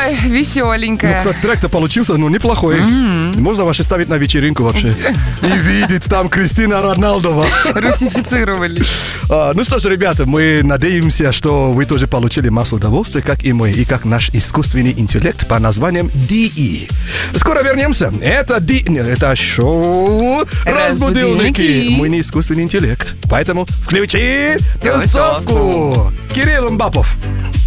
Ой, веселенькая. Кстати, трек-то получился, неплохой. Можно вообще ставить на вечеринку вообще. И видеть там Кристина Роналдова. Русифицировали. Ну что ж, ребята, мы надеемся, что вы тоже получили массу удовольствия, как и мы, и как наш искусственный интеллект по названием DE. Скоро вернемся. Это шоу «Разбудилники». Мы не искусственный интеллект. Поэтому включи тусовку. Кирилл Мбапов.